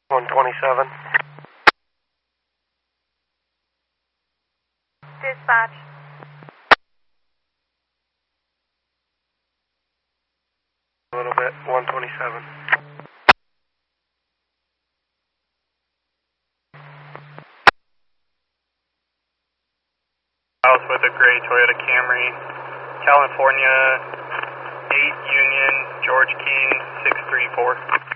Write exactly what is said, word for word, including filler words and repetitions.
one twenty-seven. Dispatch. A little bit, one twenty-seven. House with a gray Toyota Camry, California, eight Union, George King, six three four.